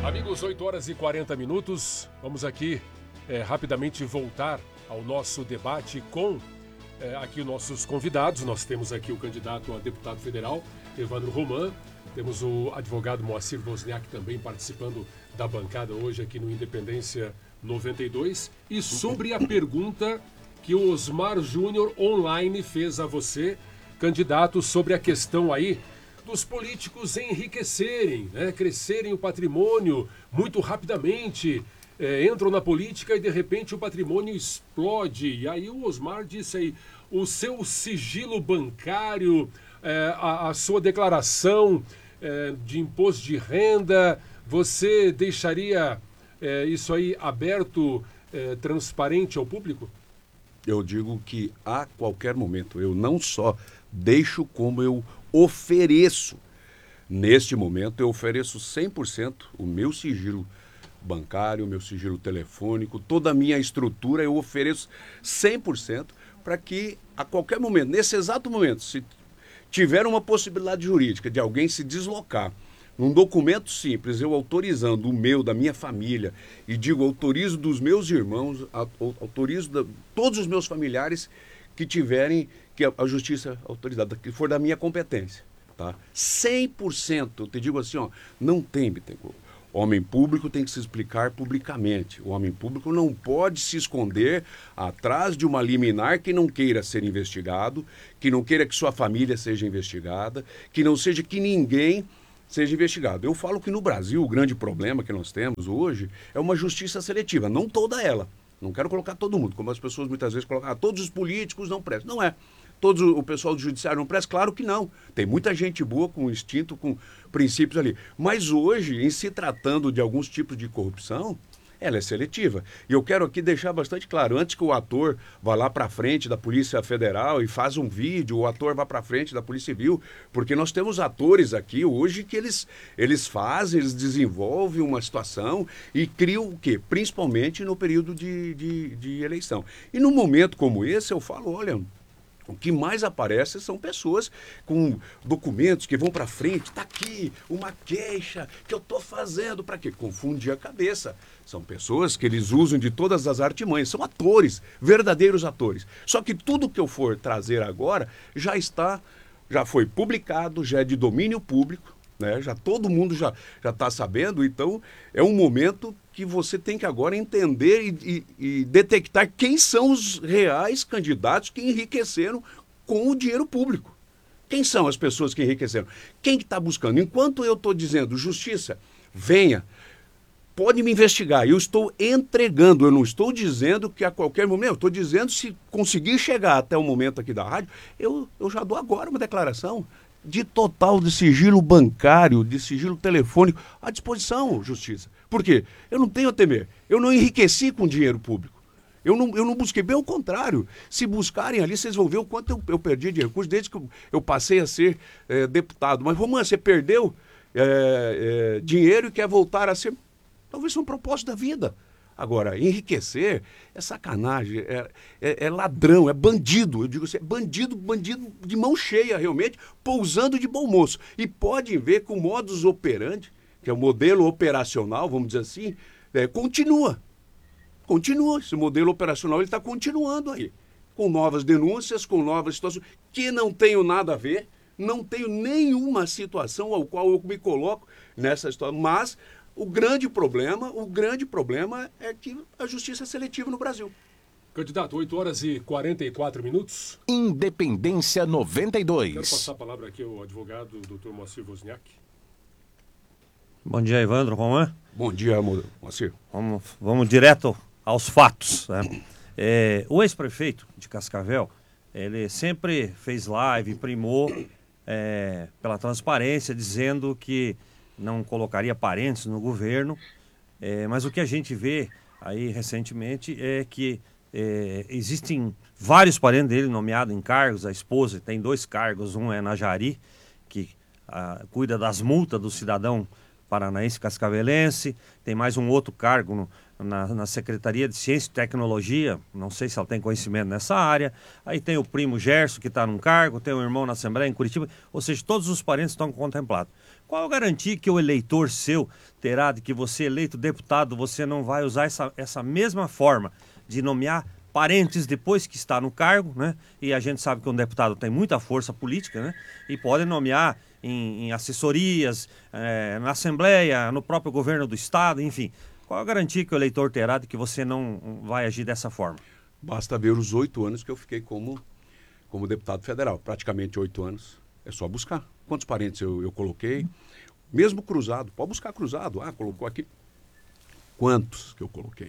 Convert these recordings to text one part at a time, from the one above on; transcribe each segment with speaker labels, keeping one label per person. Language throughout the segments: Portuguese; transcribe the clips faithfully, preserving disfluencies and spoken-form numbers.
Speaker 1: Amigos, oito horas e quarenta minutos. Vamos aqui é, rapidamente voltar ao nosso debate com é, aqui os nossos convidados. Nós temos aqui o candidato a deputado federal, Evandro Roman. Temos o advogado Moacir Wozniak também participando da bancada hoje aqui no Independência noventa e dois. E sobre a pergunta que o Osmar Júnior online fez a você, candidato, sobre a questão aí dos políticos enriquecerem, né, crescerem o patrimônio muito rapidamente, é, entram na política e de repente o patrimônio explode. E aí o Osmar disse aí, o seu sigilo bancário, é, a, a sua declaração é, de imposto de renda, você deixaria é, isso aí aberto, é, transparente ao público?
Speaker 2: Eu digo que a qualquer momento, eu não só deixo como eu ofereço. Neste momento, eu ofereço cem por cento o meu sigilo bancário, o meu sigilo telefônico, toda a minha estrutura, eu ofereço cem por cento para que, a qualquer momento, nesse exato momento, se tiver uma possibilidade jurídica de alguém se deslocar num documento simples, eu autorizando o meu, da minha família, e digo, autorizo dos meus irmãos, autorizo da, todos os meus familiares que tiverem, que a, a justiça autorizada, que for da minha competência, tá? cem por cento, eu te digo assim, ó, não tem, Bittencourt. O homem público tem que se explicar publicamente. O homem público não pode se esconder atrás de uma liminar que não queira ser investigado, que não queira que sua família seja investigada, que não seja que ninguém seja investigado. Eu falo que no Brasil o grande problema que nós temos hoje é uma justiça seletiva, não toda ela. Não quero colocar todo mundo, como as pessoas muitas vezes colocam, ah, todos os políticos não prestam. Não é. Todos o pessoal do judiciário não presta? Claro que não. Tem muita gente boa, com instinto, com princípios ali. Mas hoje, em se tratando de alguns tipos de corrupção, ela é seletiva. E eu quero aqui deixar bastante claro, antes que o ator vá lá para frente da Polícia Federal e faz um vídeo, o ator vá para frente da Polícia Civil, porque nós temos atores aqui hoje que eles, eles fazem, eles desenvolvem uma situação e criam o quê? Principalmente no período de, de, de eleição. E num momento como esse, eu falo, olha, o que mais aparece são pessoas com documentos que vão para frente. Está aqui uma queixa que eu estou fazendo. Para quê? Confundir a cabeça. São pessoas que eles usam de todas as artimanhas. São atores, verdadeiros atores. Só que tudo que eu for trazer agora já está, já foi publicado, já é de domínio público, né? Já todo mundo já já está sabendo. Então é um momento que você tem que agora entender e, e, e detectar quem são os reais candidatos que enriqueceram com o dinheiro público. Quem são as pessoas que enriqueceram? Quem que está buscando? Enquanto eu estou dizendo, justiça, venha, pode me investigar. Eu estou entregando, eu não estou dizendo que a qualquer momento, eu estou dizendo se conseguir chegar até o momento aqui da rádio, eu, eu já dou agora uma declaração de total de sigilo bancário, de sigilo telefônico à disposição, justiça. Por quê? Eu não tenho a temer. Eu não enriqueci com dinheiro público. Eu não, eu não busquei, bem ao contrário. Se buscarem ali, vocês vão ver o quanto eu, eu perdi de recursos desde que eu, eu passei a ser é, deputado. Mas, Roman, você perdeu é, é, dinheiro e quer voltar a ser... Talvez seja um propósito da vida. Agora, enriquecer é sacanagem, é, é, é ladrão, é bandido. Eu digo assim, é bandido, bandido de mão cheia, realmente, pousando de bom moço. E podem ver que o modus operandi, que é o modelo operacional, vamos dizer assim, é, continua. Continua. Esse modelo operacional está continuando aí. Com novas denúncias, com novas situações, que não tenho nada a ver, não tenho nenhuma situação ao qual eu me coloco nessa situação, mas... O grande problema, o grande problema é que a justiça é seletiva no Brasil.
Speaker 1: Candidato, oito horas e quarenta e quatro minutos.
Speaker 3: Independência noventa e dois.
Speaker 1: Quero passar a palavra aqui ao advogado doutor Moacir Wozniak.
Speaker 4: Bom dia, Evandro, Roman.
Speaker 2: Bom dia, Moacir.
Speaker 4: Vamos, vamos direto aos fatos, né? É, o ex-prefeito de Cascavel, ele sempre fez live, primou é, pela transparência, dizendo que não colocaria parentes no governo, é, mas o que a gente vê aí recentemente é que é, existem vários parentes dele nomeados em cargos. A esposa tem dois cargos, um é na Jari, que a, cuida das multas do cidadão Paranaense Cascavelense, tem mais um outro cargo no, na, na Secretaria de Ciência e Tecnologia, não sei se ela tem conhecimento nessa área. Aí tem o primo Gerson, que está num cargo, tem um irmão na Assembleia em Curitiba, ou seja, todos os parentes estão contemplados. Qual a garantia que o eleitor seu terá de que você, eleito deputado, você não vai usar essa, essa mesma forma de nomear parentes depois que está no cargo, né? E a gente sabe que um deputado tem muita força política, né? E pode nomear em, em assessorias, é, na Assembleia, no próprio governo do Estado, enfim. Qual a garantia que o eleitor terá de que você não vai agir dessa forma?
Speaker 2: Basta ver os oito anos que eu fiquei como, como deputado federal, praticamente oito anos. É só buscar. Quantos parentes eu, eu coloquei? Mesmo cruzado, pode buscar cruzado. Ah, colocou aqui. Quantos que eu coloquei?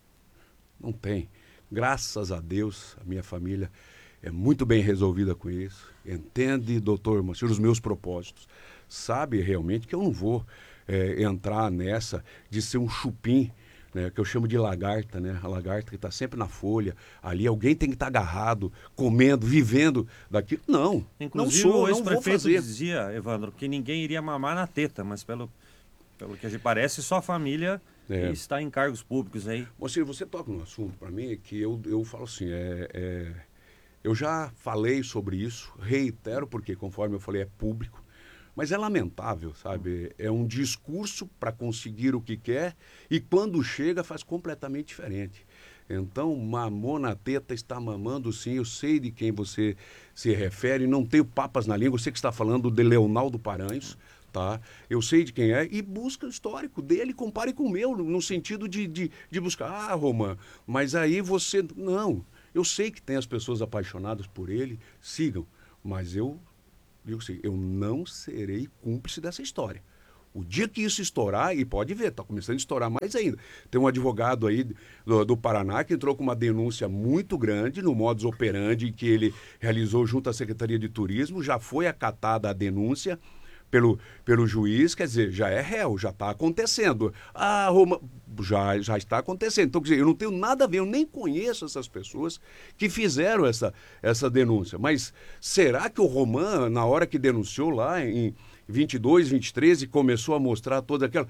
Speaker 2: Não tem. Graças a Deus, a minha família é muito bem resolvida com isso. Entende, doutor Moacir, os meus propósitos. Sabe realmente que eu não vou é, entrar nessa de ser um chupim, né, que eu chamo de lagarta, né? A lagarta que está sempre na folha. Ali alguém tem que estar tá agarrado, comendo, vivendo daquilo. Não,
Speaker 4: Inclusive,
Speaker 2: não sou,
Speaker 4: o
Speaker 2: não vou
Speaker 4: ex-prefeito
Speaker 2: fazer.
Speaker 4: dizia, Evandro, que ninguém iria mamar na teta, mas pelo, pelo que a gente parece, só a família é. está em cargos públicos aí.
Speaker 2: Moacir, você toca num assunto para mim que eu, eu falo assim, é, é, eu já falei sobre isso, reitero, porque conforme eu falei, é público, mas é lamentável, sabe? É um discurso para conseguir o que quer e quando chega faz completamente diferente. Então, mamou na teta, está mamando sim, eu sei de quem você se refere, não tenho papas na língua, eu sei que está falando de Leonardo Paranhos, tá? Eu sei de quem é e busca o histórico dele, compare com o meu, no sentido de, de, de buscar, ah, Romã, mas aí você... Não, eu sei que tem as pessoas apaixonadas por ele, sigam, mas eu, eu sei, eu não serei cúmplice dessa história. O dia que isso estourar, e pode ver, está começando a estourar mais ainda. Tem um advogado aí do, do Paraná que entrou com uma denúncia muito grande no modus operandi que ele realizou junto à Secretaria de Turismo, já foi acatada a denúncia pelo, pelo juiz, quer dizer, já é réu, já está acontecendo. Ah, Roma, já, já está acontecendo. Então, quer dizer, eu não tenho nada a ver, eu nem conheço essas pessoas que fizeram essa, essa denúncia. Mas será que o Romã, na hora que denunciou lá em vinte e dois, vinte e três, e começou a mostrar toda aquela...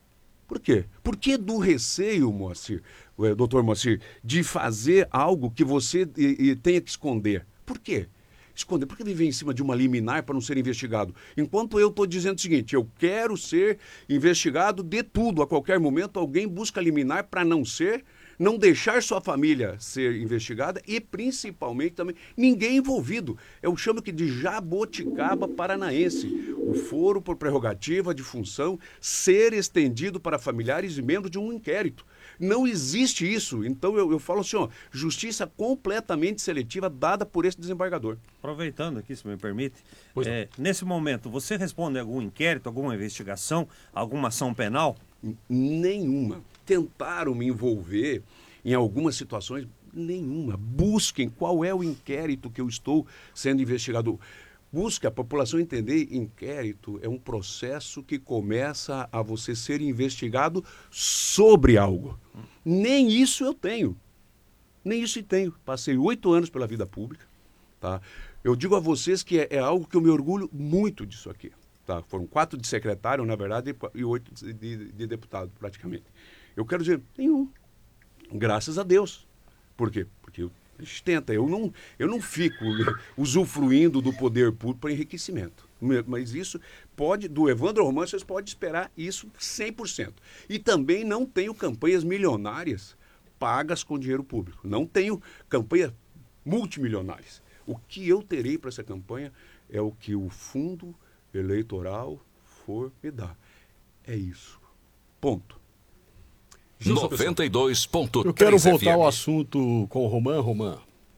Speaker 2: Por quê? Por que do receio, Moacir, doutor Moacir, de fazer algo que você e, e tenha que esconder? Por quê? Esconder, por que viver em cima de uma liminar para não ser investigado? Enquanto eu estou dizendo o seguinte, eu quero ser investigado de tudo, a qualquer momento alguém busca liminar para não ser, não deixar sua família ser investigada e principalmente também ninguém envolvido. Eu chamo que de jaboticaba paranaense, o foro por prerrogativa de função ser estendido para familiares e membros de um inquérito. Não existe isso. Então eu, eu falo assim, ó, justiça completamente seletiva dada por esse desembargador.
Speaker 4: Aproveitando aqui, se me permite, é, nesse momento, você responde a algum inquérito, alguma investigação, alguma ação penal?
Speaker 2: Nenhuma. Tentaram me envolver em algumas situações, nenhuma. Busquem qual é o inquérito que eu estou sendo investigado. Busque a população entender, inquérito é um processo que começa a você ser investigado sobre algo. Nem isso eu tenho. Nem isso eu tenho. Passei oito anos pela vida pública. Tá? Eu digo a vocês que é, é algo que eu me orgulho muito disso aqui. Tá? Foram quatro de secretário, na verdade, e oito de, de, de deputado, praticamente. Eu quero dizer, nenhum. Graças a Deus. Por quê? Porque eu A gente tenta, eu não, eu não fico usufruindo do poder público para enriquecimento. Mas isso pode, do Evandro Romã, vocês podem esperar isso cem por cento. E também não tenho campanhas milionárias pagas com dinheiro público. Não tenho campanhas multimilionárias. O que eu terei para essa campanha é o que o fundo eleitoral for me dar. É isso. Ponto.
Speaker 3: noventa e dois ponto três
Speaker 5: Eu quero voltar
Speaker 3: F M.
Speaker 5: ao assunto com o Romã, Romã,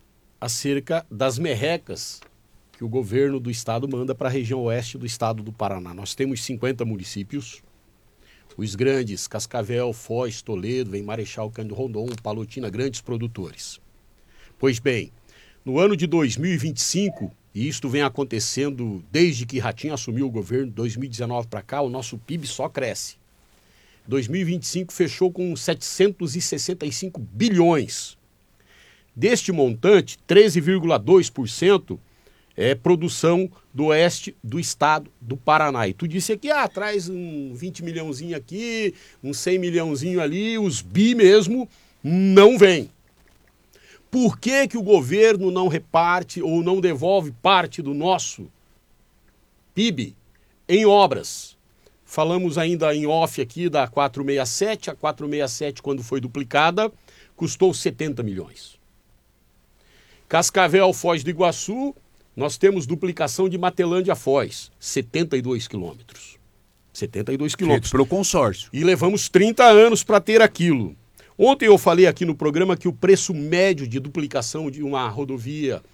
Speaker 5: acerca das merrecas que o governo do estado manda para a região oeste do estado do Paraná. Nós temos cinquenta municípios, os grandes, Cascavel, Foz, Toledo, vem Marechal Cândido Rondon, Palotina, grandes produtores. Pois bem, no ano de dois mil e vinte e cinco, e isto vem acontecendo desde que Ratinho assumiu o governo, dois mil e dezenove para cá, o nosso P I B só cresce. dois mil e vinte e cinco fechou com setecentos e sessenta e cinco bilhões. Deste montante, treze vírgula dois por cento é, produção do oeste do estado do Paraná. E tu disse aqui, ah, traz um vinte milhãozinho aqui, um cem milhãozinho ali, os bi mesmo não vem. Por que que o governo não reparte ou não devolve parte do nosso P I B em obras? Falamos ainda em off aqui da quatrocentos e sessenta e sete, a quatrocentos e sessenta e sete quando foi duplicada custou setenta milhões. Cascavel, Foz do Iguaçu, nós temos duplicação de Matelândia Foz, setenta e dois quilômetros. setenta e dois quilômetros.
Speaker 2: Feito pelo consórcio.
Speaker 5: E levamos trinta anos para ter aquilo. Ontem eu falei aqui no programa que o preço médio de duplicação de uma rodovia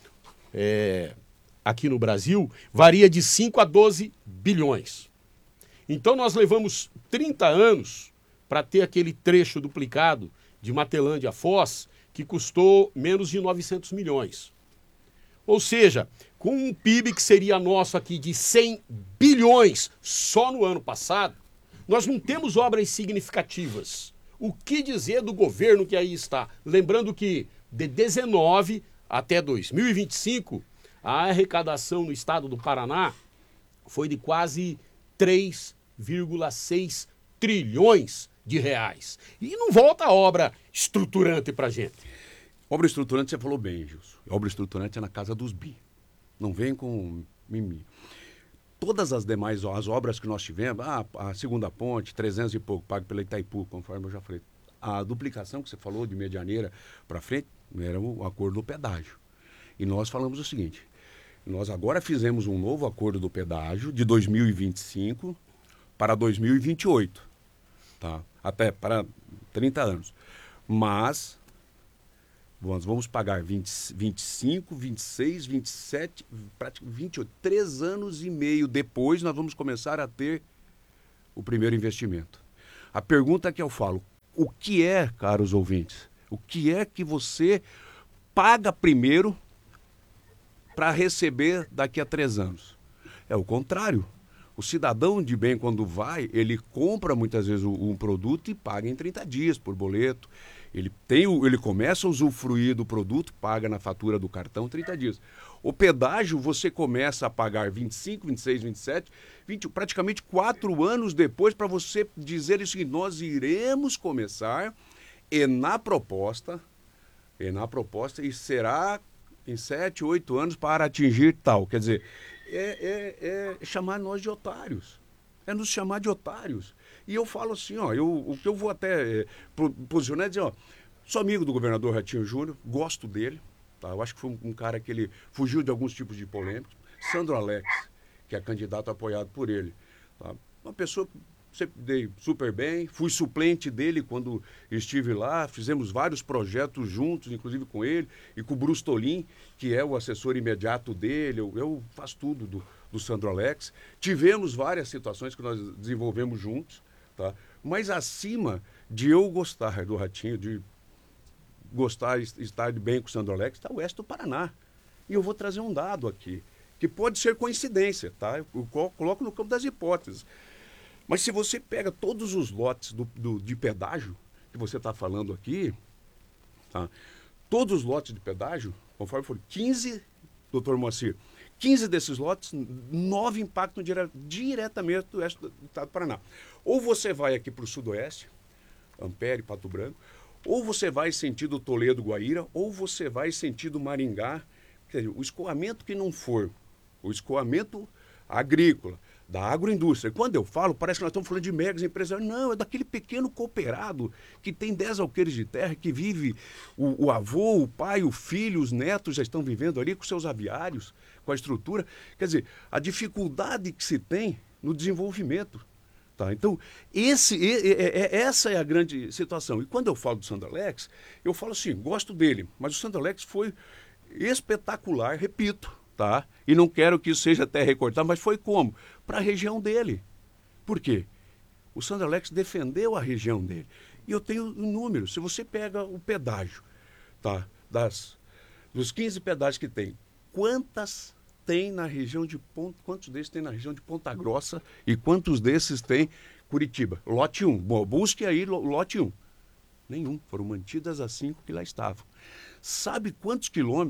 Speaker 5: é, aqui no Brasil varia de cinco a doze bilhões. Então nós levamos trinta anos para ter aquele trecho duplicado de Matelândia a Foz, que custou menos de novecentos milhões. Ou seja, com um P I B que seria nosso aqui de cem bilhões só no ano passado, nós não temos obras significativas. O que dizer do governo que aí está? Lembrando que de dezenove até dois mil e vinte e cinco, a arrecadação no estado do Paraná foi de quase três vírgula seis trilhões de reais. E não volta a obra estruturante para a gente.
Speaker 2: Obra estruturante, você falou bem, Gilson. Obra estruturante é na casa dos bi. Não vem com mimimi. Todas as demais as obras que nós tivemos, ah, a segunda ponte, trezentos e pouco, pago pela Itaipu, conforme eu já falei. A duplicação que você falou de Medianeira para frente, era o acordo do pedágio. E nós falamos o seguinte, nós agora fizemos um novo acordo do pedágio de dois mil e vinte e cinco para dois mil e vinte e oito. Tá? Até para trinta anos. Mas nós vamos pagar vinte, vinte e cinco, vinte e seis, vinte e sete, praticamente vinte e oito. Três anos e meio depois nós vamos começar a ter o primeiro investimento. A pergunta que eu falo, o que é, caros ouvintes, o que é que você paga primeiro para receber daqui a três anos? É o contrário. O cidadão de bem, quando vai, ele compra muitas vezes um produto e paga em trinta dias por boleto. Ele, tem o, ele começa a usufruir do produto, paga na fatura do cartão trinta dias. O pedágio você começa a pagar vinte e cinco, vinte e seis, vinte e sete, vinte, praticamente quatro anos depois para você dizer isso, que nós iremos começar e na proposta, e na proposta, e será em sete, oito anos para atingir tal. Quer dizer, É, é, é chamar nós de otários, é nos chamar de otários. E eu falo assim, ó, eu, o que eu vou até é, posicionar é dizer, ó, sou amigo do governador Ratinho Júnior, gosto dele, tá? Eu acho que foi um, um cara que ele fugiu de alguns tipos de polêmicas. Sandro Alex, que é candidato apoiado por ele, tá? Uma pessoa que sempre dei super bem, fui suplente dele quando estive lá, fizemos vários projetos juntos, inclusive com ele, e com o Bruce Tolin, que é o assessor imediato dele, eu, eu faço tudo do, do Sandro Alex. Tivemos várias situações que nós desenvolvemos juntos, tá? Mas acima de eu gostar do Ratinho, de gostar, estar bem com o Sandro Alex, está o oeste do Paraná. E eu vou trazer um dado aqui, que pode ser coincidência, tá? Eu coloco no campo das hipóteses. Mas se você pega todos os lotes do, do, de pedágio que você está falando aqui, tá? Todos os lotes de pedágio, conforme foram quinze, doutor Moacir, quinze desses lotes, nove impactam dire, diretamente do oeste do estado do Paraná. Ou você vai aqui para o sudoeste, Ampere, Pato Branco, ou você vai sentido Toledo, Guaíra, ou você vai sentido Maringá. Quer dizer, o escoamento que não for, o escoamento agrícola, da agroindústria. Quando eu falo, parece que nós estamos falando de megas empresários. Não, é daquele pequeno cooperado que tem dez alqueires de terra, que vive o, o avô, o pai, o filho, os netos já estão vivendo ali com seus aviários, com a estrutura. Quer dizer, a dificuldade que se tem no desenvolvimento. Tá? Então, esse, é, é, é, essa é a grande situação. E quando eu falo do Sandro Alex, eu falo assim, gosto dele, mas o Sandro Alex foi espetacular, repito. Tá? E não quero que isso seja até recortado, mas foi como? Para a região dele. Por quê? O Sandro Alex defendeu a região dele. E eu tenho um número. Se você pega o pedágio, tá? Das, dos quinze pedágios que tem, quantas tem na região de Ponta, quantos desses tem na região de Ponta Grossa e quantos desses tem Curitiba? Lote um. Bom, busque aí lote um. Nenhum. Foram mantidas as cinco que lá estavam. Sabe quantos quilômetros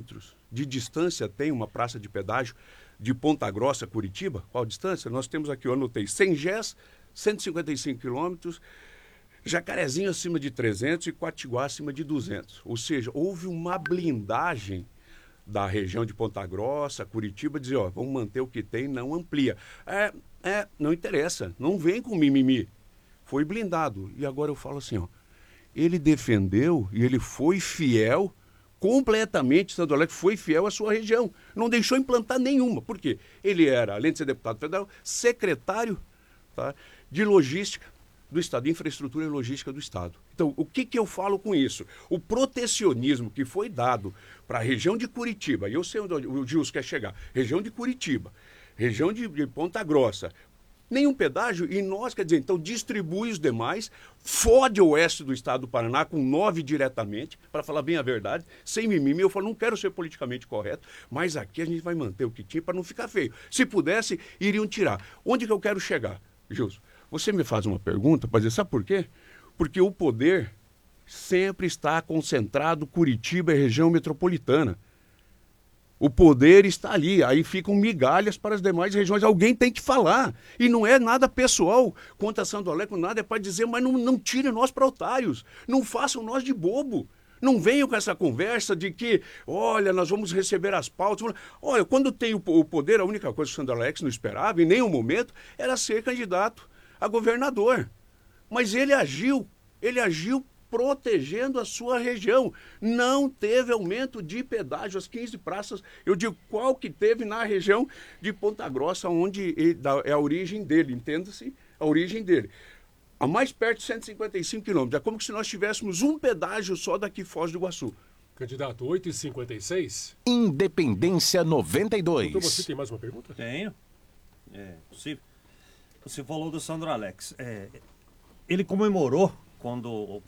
Speaker 2: de distância tem uma praça de pedágio de Ponta Grossa, Curitiba? Qual distância? Nós temos aqui, eu anotei, Sengés, cento e cinquenta e cinco quilômetros, Jacarezinho acima de trezentos e Quatiguá acima de duzentos. Ou seja, houve uma blindagem da região de Ponta Grossa, Curitiba, dizer, ó, vamos manter o que tem, não amplia. É, é, não interessa, não vem com mimimi. Foi blindado. E agora eu falo assim, ó, ele defendeu e ele foi fiel, completamente, Sandro Alex foi fiel à sua região. Não deixou implantar nenhuma. Por quê? Ele era, além de ser deputado federal, secretário, tá, de logística do Estado, de infraestrutura e logística do Estado. Então, o que, que eu falo com isso? O protecionismo que foi dado para a região de Curitiba, e eu sei onde o Gilson quer chegar, região de Curitiba, região de, de Ponta Grossa, nenhum pedágio, e nós, quer dizer, então distribui os demais, fode o oeste do Estado do Paraná com nove diretamente, para falar bem a verdade, sem mimimi. Eu falo, não quero ser politicamente correto, mas aqui a gente vai manter o que tinha para não ficar feio. Se pudesse, iriam tirar. Onde que eu quero chegar, Gilson? Você me faz uma pergunta para dizer, sabe por quê? Porque o poder sempre está concentrado Curitiba e região metropolitana. O poder está ali, aí ficam migalhas para as demais regiões. Alguém tem que falar. E não é nada pessoal contra Santo Aleco, nada é para dizer, mas não, não tirem nós para otários. Não façam nós de bobo. Não venham com essa conversa de que, olha, nós vamos receber as pautas. Olha, quando tem o, o poder, a única coisa que o Sandro Alex não esperava, em nenhum momento, era ser candidato a governador. Mas ele agiu, ele agiu protegendo a sua região. Não teve aumento de pedágio, as quinze praças, eu digo, qual que teve na região de Ponta Grossa, onde ele, é a origem dele, entenda-se, a origem dele. A mais perto de cento e cinquenta e cinco quilômetros. É como se nós tivéssemos um pedágio só daqui Foz do Iguaçu.
Speaker 1: Candidato, oito e cinquenta e seis.
Speaker 3: Independência noventa e dois.
Speaker 1: Doutor, você tem mais uma pergunta?
Speaker 4: Tenho. É possível. Você falou do Sandro Alex. É, ele comemorou quando o